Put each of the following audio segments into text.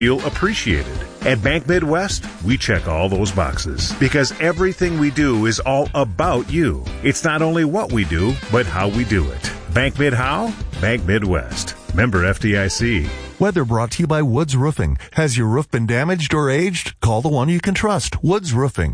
Feel appreciated. At Bank Midwest, we check all those boxes because everything we do is all about you. It's not only what we do, but how we do it. Bank Mid how? Bank Midwest. Member FDIC. Weather brought to you by Woods Roofing. Has your roof been damaged or aged? Call the one you can trust, Woods Roofing.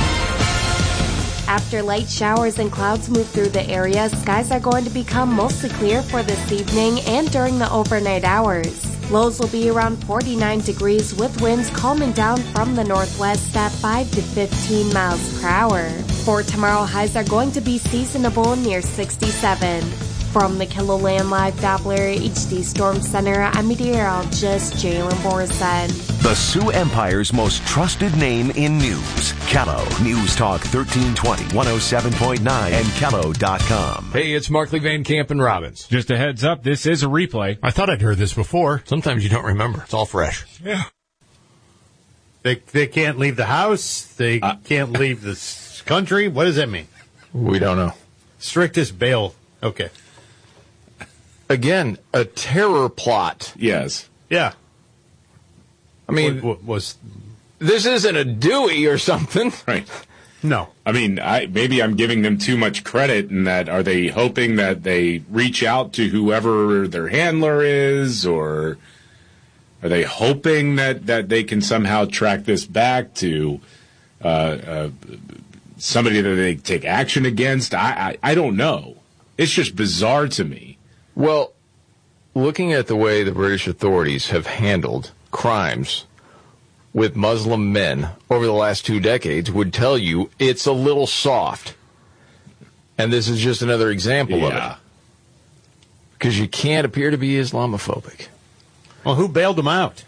After light showers and clouds move through the area, skies are going to become mostly clear for this evening and during the overnight hours. Lows will be around 49 degrees with winds calming down from the northwest at 5 to 15 miles per hour. For tomorrow, highs are going to be seasonable near 67. From the KELOLAND Live Doppler HD Storm Center, I'm meteorologist Jalen Borsen. The Sioux Empire's most trusted name in news. Kello News Talk 1320, 107.9, and Kello.com. Hey, it's Markley, Van Camp, and Robbins. Just a heads up, this is a replay. I thought I'd heard this before. Sometimes you don't remember. It's all fresh. Yeah. They can't leave the house. They can't leave the country. What does that mean? We don't know. Strictest bail. Okay. Again, a terror plot. Yes. Yeah. I mean, was this isn't a Dewey or something. Right. No. I mean, maybe I'm giving them too much credit in that. Are they hoping that they reach out to whoever their handler is, or are they hoping that they can somehow track this back to somebody that they take action against? I don't know. It's just bizarre to me. Well, looking at the way the British authorities have handled crimes with Muslim men over the last 2 decades would tell you it's a little soft. And this is just another example of it. Because you can't appear to be Islamophobic. Well, who bailed them out?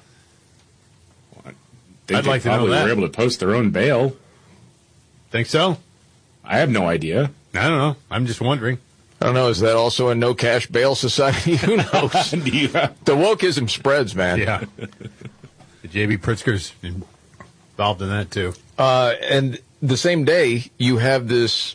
I'd like to know that. They were able to post their own bail. Think so? I have no idea. I don't know. I'm just wondering. I don't know. Is that also a no-cash bail society? Who knows? The wokeism spreads, man. Yeah. The J.B. Pritzker's involved in that, too. And the same day, you have this,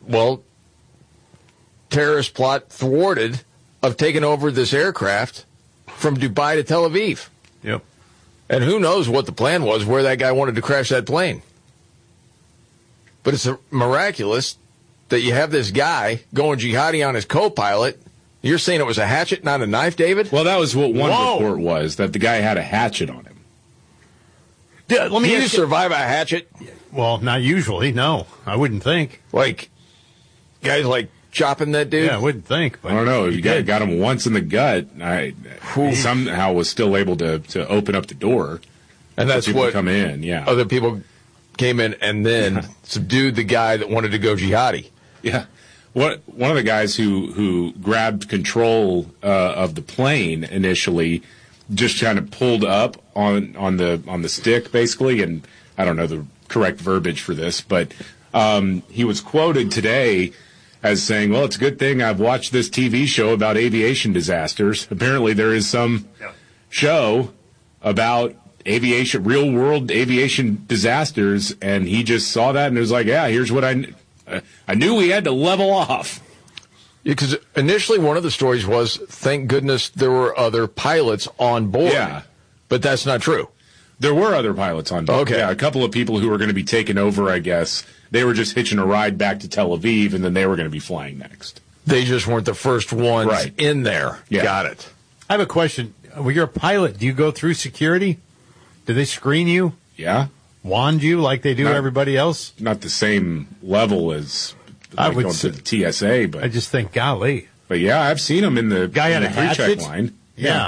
terrorist plot thwarted of taking over this aircraft from Dubai to Tel Aviv. Yep. And who knows what the plan was, where that guy wanted to crash that plane. But it's miraculous that you have this guy going jihadi on his co-pilot. You're saying it was a hatchet, not a knife, David? Well, that was what one report was, that the guy had a hatchet on him. Let me ask you, survive a hatchet? Well, not usually, no. I wouldn't think. Like, guys like chopping that dude? Yeah, I wouldn't think. But I don't know. You got him once in the gut. Somehow was still able to open up the door. And that's what come in, yeah. Other people came in and then subdued the guy that wanted to go jihadi. Yeah. One of the guys who grabbed control of the plane initially just kind of pulled up on the stick, basically, and I don't know the correct verbiage for this, but he was quoted today as saying, well, it's a good thing I've watched this TV show about aviation disasters. Apparently there is some show about real world aviation disasters, and he just saw that and was like, yeah, here's what I knew we had to level off. Because initially one of the stories was, thank goodness there were other pilots on board. Yeah. But that's not true. There were other pilots on board. Okay. Yeah, a couple of people who were going to be taken over, I guess. They were just hitching a ride back to Tel Aviv, and then they were going to be flying next. They just weren't the first ones in there. Yeah. Got it. I have a question. When you're a pilot, do you go through security? Do they screen you? Yeah. Wand you like they do everybody else? Not the same level as I would going to the TSA, but I just think, golly. But yeah, I've seen them in the guy had a hatchet line. Yeah.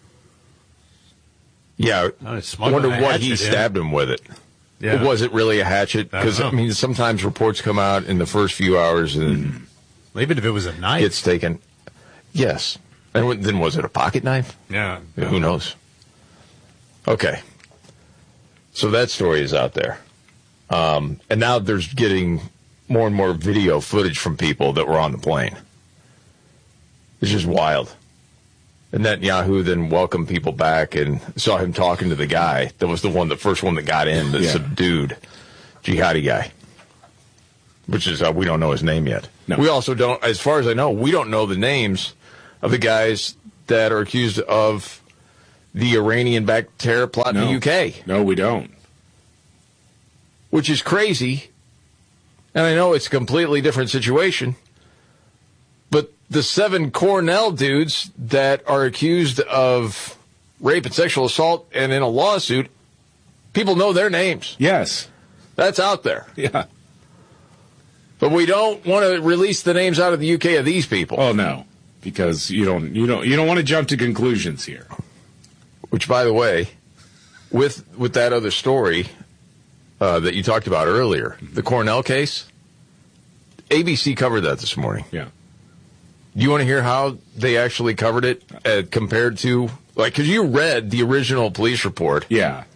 Yeah. I wonder what he stabbed him with it. Yeah. Was it really a hatchet? Because, I mean, sometimes reports come out in the first few hours and even if it was a knife. Gets taken. Yes. And then was it a pocket knife? Yeah. Who knows? Okay. So that story is out there. And now there's getting more and more video footage from people that were on the plane. It's just wild. And Netanyahu then welcomed people back and saw him talking to the guy that was the first one that got in, the subdued jihadi guy. Which is, we don't know his name yet. No. We also don't, as far as I know, we don't know the names of the guys that are accused of the Iranian-backed terror plot in the UK. No, we don't. Which is crazy. And I know it's a completely different situation. But the 7 Cornell dudes that are accused of rape and sexual assault and in a lawsuit, people know their names. Yes. That's out there. Yeah. But we don't want to release the names out of the UK of these people. Oh, no. Because you don't want to jump to conclusions here. Which, by the way, with that other story that you talked about earlier, the Cornell case, ABC covered that this morning. Yeah. Do you want to hear how they actually covered it compared to, because you read the original police report. Yeah.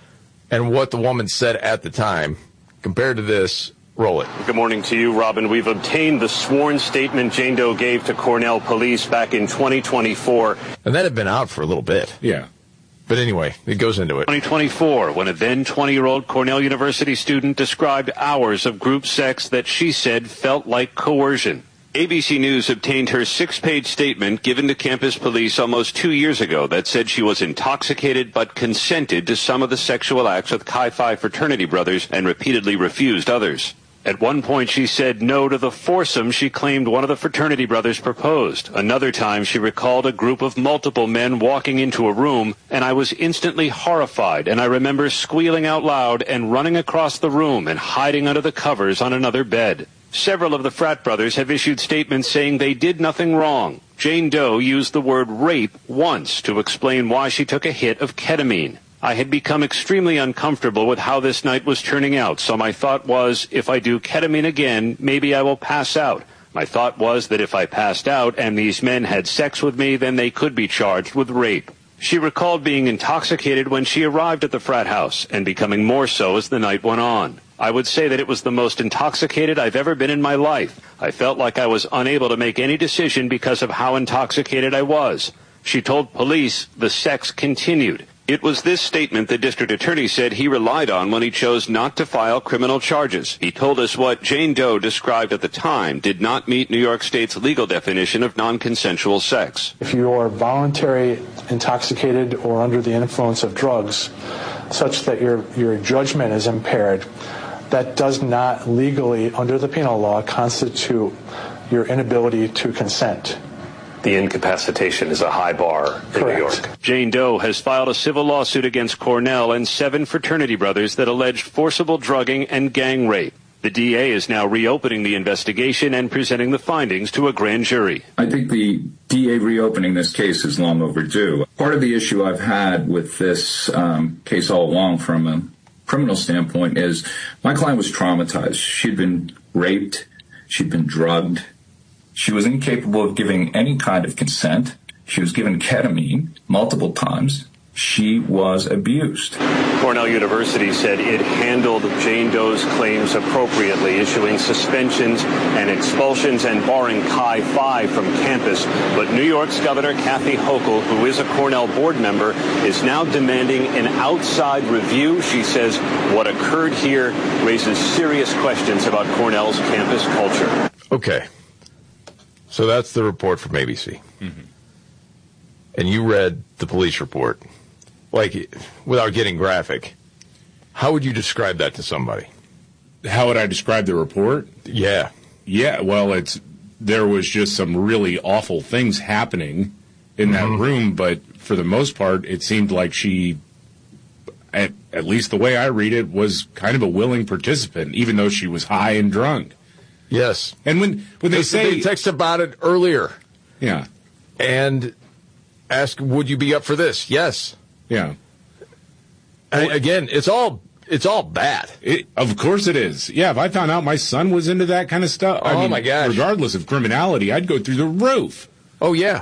And what the woman said at the time compared to this. Roll it. Good morning to you, Robin. We've obtained the sworn statement Jane Doe gave to Cornell police back in 2024. And that had been out for a little bit. Yeah. But anyway, it goes into it. 2024, when a then 20-year-old Cornell University student described hours of group sex that she said felt like coercion. ABC News obtained her 6-page statement given to campus police almost 2 years ago that said she was intoxicated but consented to some of the sexual acts with Chi Phi fraternity brothers and repeatedly refused others. At one point, she said no to the foursome she claimed one of the fraternity brothers proposed. Another time, she recalled a group of multiple men walking into a room, and I was instantly horrified, and I remember squealing out loud and running across the room and hiding under the covers on another bed. Several of the frat brothers have issued statements saying they did nothing wrong. Jane Doe used the word rape once to explain why she took a hit of ketamine. I had become extremely uncomfortable with how this night was turning out, so my thought was, if I do ketamine again, maybe I will pass out. My thought was that if I passed out and these men had sex with me, then they could be charged with rape. She recalled being intoxicated when she arrived at the frat house, and becoming more so as the night went on. I would say that it was the most intoxicated I've ever been in my life. I felt like I was unable to make any decision because of how intoxicated I was. She told police the sex continued. It was this statement the district attorney said he relied on when he chose not to file criminal charges. He told us what Jane Doe described at the time did not meet New York State's legal definition of non-consensual sex. If you are voluntary intoxicated or under the influence of drugs, such that your judgment is impaired, that does not legally, under the penal law, constitute your inability to consent. The incapacitation is a high bar in New York. Jane Doe has filed a civil lawsuit against Cornell and 7 fraternity brothers that alleged forcible drugging and gang rape. The DA is now reopening the investigation and presenting the findings to a grand jury. I think the DA reopening this case is long overdue. Part of the issue I've had with this case all along from a criminal standpoint is my client was traumatized. She'd been raped. She'd been drugged. She was incapable of giving any kind of consent. She was given ketamine multiple times. She was abused. Cornell University said it handled Jane Doe's claims appropriately, issuing suspensions and expulsions and barring Chi Phi from campus. But New York's Governor Kathy Hochul, who is a Cornell board member, is now demanding an outside review. She says what occurred here raises serious questions about Cornell's campus culture. Okay. So that's the report from ABC. Mm-hmm. And you read the police report. Like, without getting graphic, how would you describe that to somebody? How would I describe the report? Yeah. Yeah, well, there was just some really awful things happening in that room, but for the most part, it seemed like she, at least the way I read it, was kind of a willing participant, even though she was high and drunk. Yes. And when they say... They text about it earlier. Yeah. And ask, would you be up for this? Yes. Yeah. Again, it's all bad. Of course it is. Yeah, if I found out my son was into that kind of stuff, I mean, my gosh, regardless of criminality, I'd go through the roof. Oh, yeah.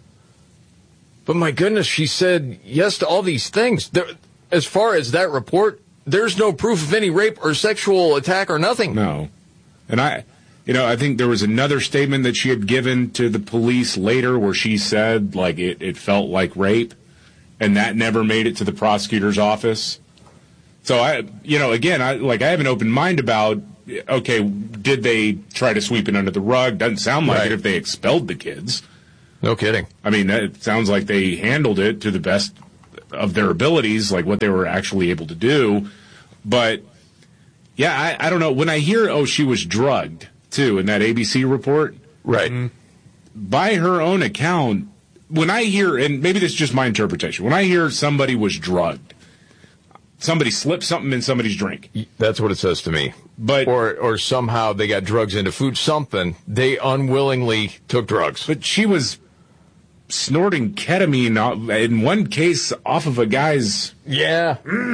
But my goodness, she said yes to all these things. As far as that report, there's no proof of any rape or sexual attack or nothing. No. And I think there was another statement that she had given to the police later where she said, like, it felt like rape. And that never made it to the prosecutor's office. So I have an open mind about, okay, did they try to sweep it under the rug? Doesn't sound like it if they expelled the kids. No kidding. I mean, it sounds like they handled it to the best of their abilities, like what they were actually able to do. But yeah, I don't know. When I hear, she was drugged too in that ABC report, right? By her own account, when I hear, and maybe this is just my interpretation, when I hear somebody was drugged, somebody slipped something in somebody's drink. That's what it says to me. But or somehow they got drugs into food, something. They unwillingly took drugs. But she was snorting ketamine, in one case, off of a guy's... Yeah.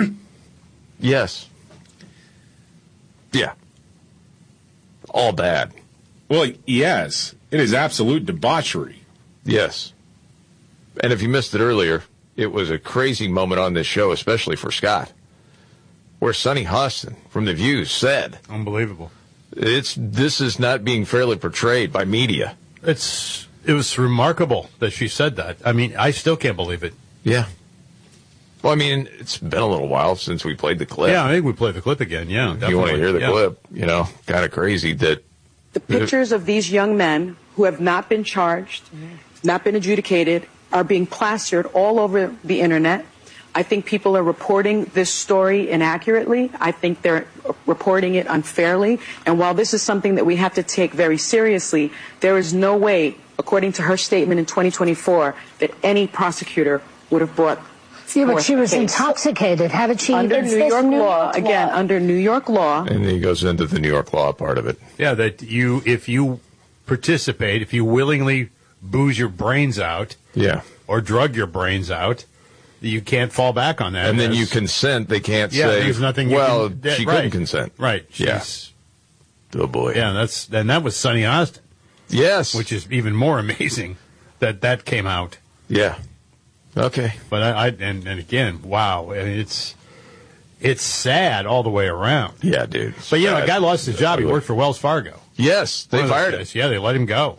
Yes. Yeah. All bad. Well, yes. It is absolute debauchery. Yes. And if you missed it earlier, it was a crazy moment on this show, especially for Scott, where Sonny Hostin from The View said, "Unbelievable. This is not being fairly portrayed by media." It was remarkable that she said that. I mean, I still can't believe it. Yeah. Well, I mean, it's been a little while since we played the clip. Yeah, I think we played the clip again. Yeah, definitely. You want to hear the clip? Kind of crazy that the pictures of these young men who have not been charged, not been adjudicated, are being plastered all over the internet. I think people are reporting this story inaccurately. I think they're reporting it unfairly. And while this is something that we have to take very seriously, there is no way, according to her statement in 2024, that any prosecutor would have brought Yeah, but she was intoxicated. How did she? Under New York law, again, under New York law. And he goes into the New York law part of it. Yeah, that if you participate, if you willingly booze your brains out, or drug your brains out, you can't fall back on that. And then you consent. They can't say, there's nothing you can, she couldn't consent. Right. Oh, boy. Yeah, that was Sonny Hostin. Yes. Which is even more amazing that came out. Yeah. Okay. But and again, wow. I mean, it's sad all the way around. Yeah, dude. But, a guy lost his job. He worked for Wells Fargo. Yes, they fired him. Yeah, they let him go.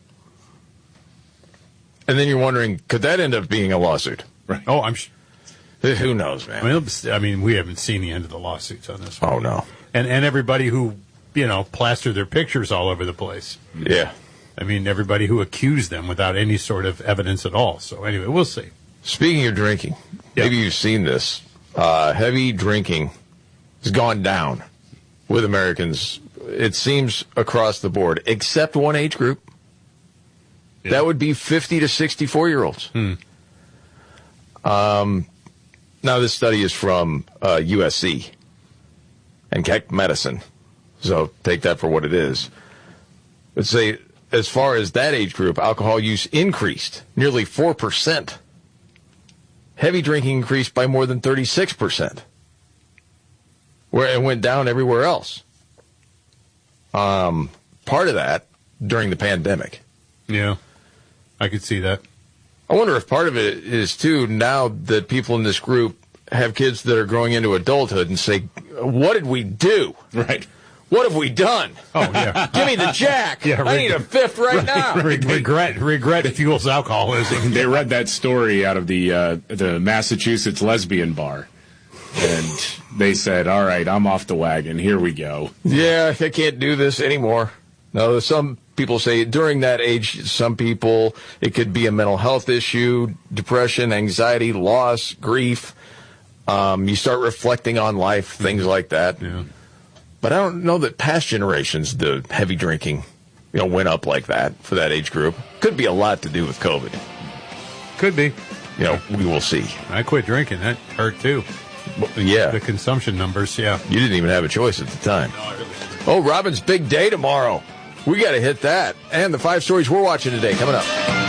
And then you're wondering, could that end up being a lawsuit? Right. Oh, I'm sure. Who knows, man? I mean, we haven't seen the end of the lawsuits on this one. Oh, no. And everybody who, plastered their pictures all over the place. Yeah. I mean, everybody who accused them without any sort of evidence at all. So, anyway, we'll see. Speaking of drinking, maybe you've seen this. Heavy drinking has gone down with Americans, it seems, across the board, except one age group. Yeah. That would be 50 to 64-year-olds. Now, this study is from USC and Keck Medicine, so take that for what it is. Let's say, as far as that age group, alcohol use increased nearly 4%. Heavy drinking increased by more than 36%, where it went down everywhere else. Part of that during the pandemic. Yeah, I could see that. I wonder if part of it is, too, now that people in this group have kids that are growing into adulthood and say, what did we do? Right. What have we done? Oh, yeah. Give me the jack. I need a fifth right now. Regret fuels alcoholism. They read that story out of the Massachusetts lesbian bar. And they said, all right, I'm off the wagon. Here we go. Yeah, I can't do this anymore. No, some people say during that age, some people, it could be a mental health issue, depression, anxiety, loss, grief. You start reflecting on life, things like that. Yeah. But I don't know that past generations, the heavy drinking, went up like that for that age group. Could be a lot to do with COVID. Could be. We will see. I quit drinking. That hurt, too. Yeah. The consumption numbers, yeah. You didn't even have a choice at the time. No, I really didn't. Oh, Robin's big day tomorrow. We got to hit that. And the 5 stories we're watching today coming up.